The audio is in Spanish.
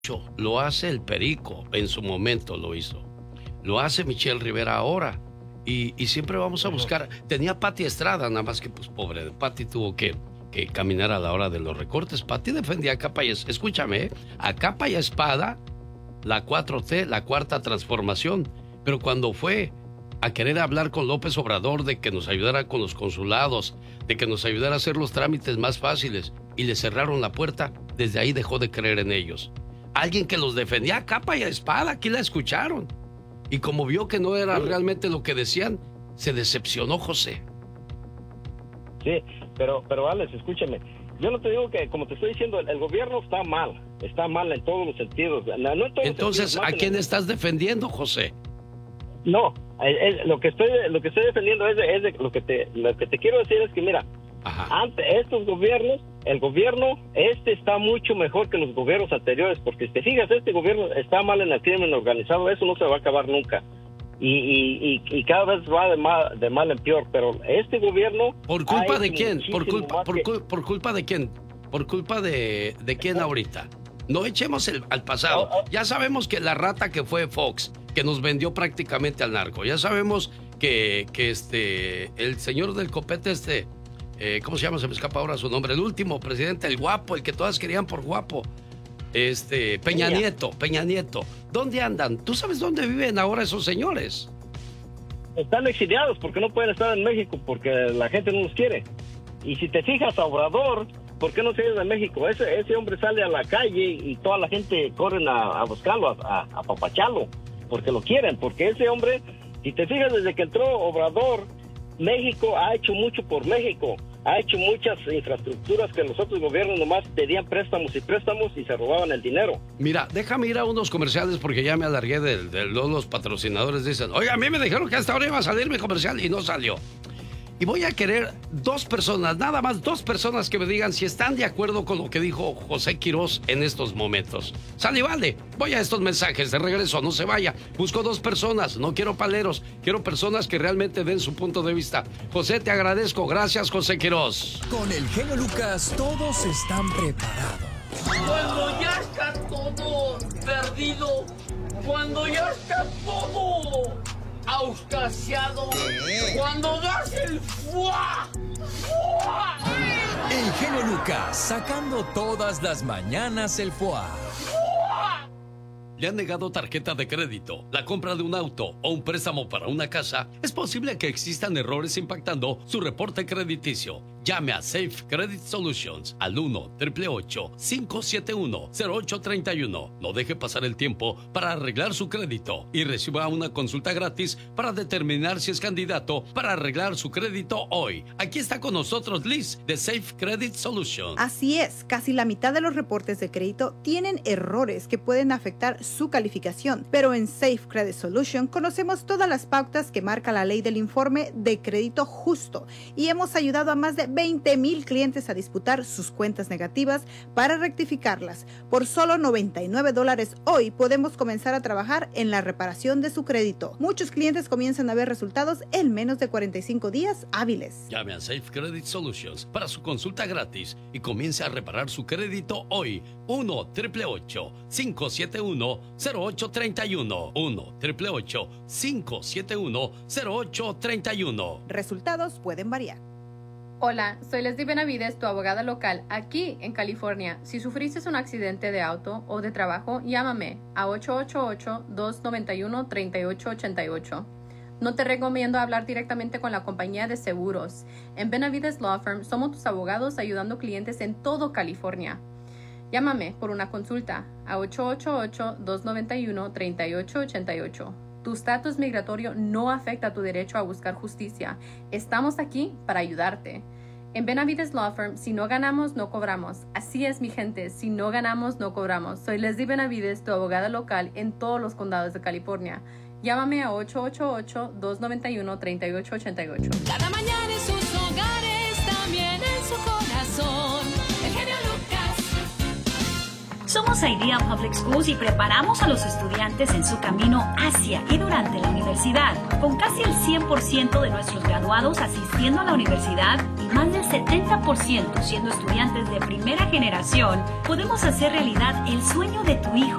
Lo hace el Perico, en su momento lo hizo. Lo hace Michelle Rivera ahora. Y siempre vamos a buscar. Tenía Pati Estrada, nada más que pues pobre. Pati tuvo que caminar a la hora de los recortes. Pati defendía a capa y escúchame, a capa y a espada la 4T, la cuarta transformación. Pero cuando fue a querer hablar con López Obrador de que nos ayudara con los consulados, de que nos ayudara a hacer los trámites más fáciles, y le cerraron la puerta, desde ahí dejó de creer en ellos. Alguien que los defendía a capa y a espada, aquí la escucharon. Y como vio que no era realmente lo que decían, se decepcionó José. Sí, pero Alex, escúchame. Yo no te digo que, como te estoy diciendo, el gobierno está mal en todos los sentidos. No en todos entonces, los sentidos, ¿a quién estás defendiendo, José? No, lo que estoy defendiendo es lo que te quiero decir es que, mira, ante estos gobiernos, el gobierno está mucho mejor que los gobiernos anteriores, porque si te fijas, este gobierno está mal en el crimen organizado, eso no se va a acabar nunca. Y cada vez va de mal en peor, pero este gobierno... ¿Por culpa de quién? ¿Por culpa de quién? ¿Por culpa de quién ahorita? No echemos al pasado. Ya sabemos que la rata que fue Fox, que nos vendió prácticamente al narco. Ya sabemos que el señor del copete ¿cómo se llama? Se me escapa ahora su nombre. El último presidente, el guapo, el que todas querían por guapo. Peña Nieto. ¿Dónde andan? ¿Tú sabes dónde viven ahora esos señores? Están exiliados porque no pueden estar en México, porque la gente no los quiere. Y si te fijas a Obrador, ¿por qué no se ha ido de México? Ese hombre sale a la calle y toda la gente corren a buscarlo, a apapacharlo, porque lo quieren, porque ese hombre, si te fijas, desde que entró Obrador, México ha hecho mucho por México. Ha hecho muchas infraestructuras que los otros gobiernos nomás pedían préstamos y se robaban el dinero. Mira, déjame ir a unos comerciales porque ya me alargué los patrocinadores. Dicen, oye, a mí me dijeron que hasta ahora iba a salir mi comercial y no salió. Y voy a querer dos personas, nada más dos personas que me digan si están de acuerdo con lo que dijo José Quirós en estos momentos. Sale y vale, voy a estos mensajes de regreso, no se vaya. Busco dos personas, no quiero paleros, quiero personas que realmente den su punto de vista. José, te agradezco, gracias José Quirós. Con el genio Lucas todos están preparados. Cuando ya está todo perdido, cuando ya está todo auscasiado, cuando das el ¡fua! ¡Fua! El genio Lucas sacando todas las mañanas el ¡fua! ¿Le han negado tarjeta de crédito, la compra de un auto o un préstamo para una casa? Es posible que existan errores impactando su reporte crediticio. Llame a Safe Credit Solutions al 1-888-571-0831. No deje pasar el tiempo para arreglar su crédito y reciba una consulta gratis para determinar si es candidato para arreglar su crédito hoy. Aquí está con nosotros Liz de Safe Credit Solutions. Así es, casi la mitad de los reportes de crédito tienen errores que pueden afectar su calificación, pero en Safe Credit Solution conocemos todas las pautas que marca la ley del informe de crédito justo y hemos ayudado a más de 20,000 clientes a disputar sus cuentas negativas para rectificarlas. Por solo $99 hoy podemos comenzar a trabajar en la reparación de su crédito. Muchos clientes comienzan a ver resultados en menos de 45 días hábiles. Llame a Safe Credit Solutions para su consulta gratis y comience a reparar su crédito hoy. 1-888-571-0831. 1-888-571-0831. Resultados pueden variar. Hola, soy Leslie Benavides, tu abogada local, aquí en California. Si sufriste un accidente de auto o de trabajo, llámame a 888-291-3888. No te recomiendo hablar directamente con la compañía de seguros. En Benavides Law Firm somos tus abogados ayudando clientes en todo California. Llámame por una consulta a 888-291-3888. Tu estatus migratorio no afecta tu derecho a buscar justicia. Estamos aquí para ayudarte. En Benavides Law Firm, si no ganamos, no cobramos. Así es, mi gente, si no ganamos, no cobramos. Soy Leslie Benavides, tu abogada local en todos los condados de California. Llámame a 888-291-3888. Cada mañana en sus hogares, también en su corazón. El genio Lucas. Somos Idea Public Schools y preparamos a los estudiantes en su camino hacia y durante la universidad. Con casi el 100% de nuestros graduados asistiendo a la universidad y más del 70% siendo estudiantes de primera generación, podemos hacer realidad el sueño de tu hijo